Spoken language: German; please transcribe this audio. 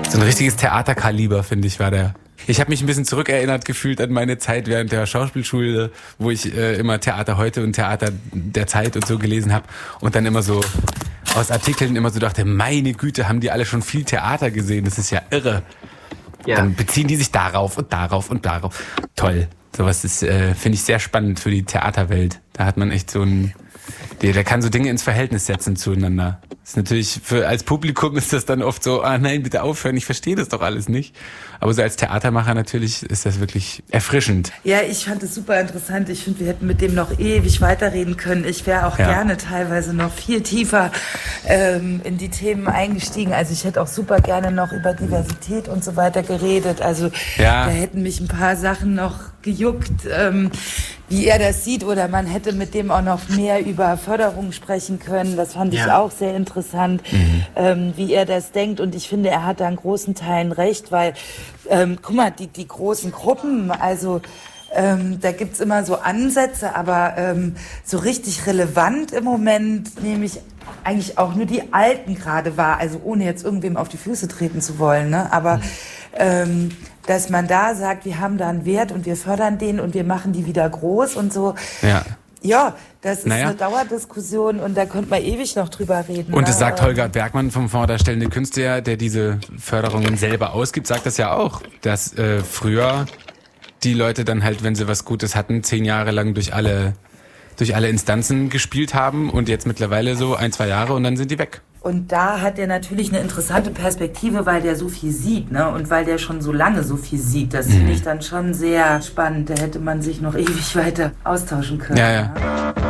So ein richtiges Theaterkaliber, finde ich, war der. Ich habe mich ein bisschen zurückerinnert gefühlt an meine Zeit während der Schauspielschule, wo ich immer Theater heute und Theater der Zeit und so gelesen habe und dann immer so aus Artikeln immer so dachte, meine Güte, haben die alle schon viel Theater gesehen, das ist ja irre. Ja. Dann beziehen die sich darauf und darauf und darauf. Toll. Sowas ist, finde ich, sehr spannend für die Theaterwelt. Da hat man echt so ein... Der kann so Dinge ins Verhältnis setzen zueinander. Das ist natürlich, als Publikum ist das dann oft so, nein, bitte aufhören, ich verstehe das doch alles nicht. Aber so als Theatermacher natürlich ist das wirklich erfrischend. Ja, ich fand es super interessant. Ich finde, wir hätten mit dem noch ewig weiterreden können. Ich wäre auch gerne teilweise noch viel tiefer in die Themen eingestiegen. Also ich hätte auch super gerne noch über Diversität und so weiter geredet. Also da hätten mich ein paar Sachen noch gejuckt, wie er das sieht, oder man hätte mit dem auch noch mehr über Förderung sprechen können. Das fand ich auch sehr interessant, wie er das denkt. Und ich finde, er hat da in großen Teilen recht, weil, guck mal, die großen Gruppen, also da gibt's immer so Ansätze, aber so richtig relevant im Moment nehme ich eigentlich auch nur die Alten gerade wahr, also ohne jetzt irgendwem auf die Füße treten zu wollen, ne? Aber dass man da sagt, wir haben da einen Wert und wir fördern den und wir machen die wieder groß und so. Ja, das ist eine Dauerdiskussion und da könnte man ewig noch drüber reden. Und das sagt Holger Bergmann vom Fonds Darstellende Künste, der diese Förderungen selber ausgibt, sagt das ja auch, dass früher die Leute dann halt, wenn sie was Gutes hatten, 10 Jahre lang durch alle Instanzen gespielt haben und jetzt mittlerweile so 1-2 Jahre und dann sind die weg. Und da hat er natürlich eine interessante Perspektive, weil der so viel sieht, ne? Und weil der schon so lange so viel sieht. Das finde ich dann schon sehr spannend. Da hätte man sich noch ewig weiter austauschen können. Ja.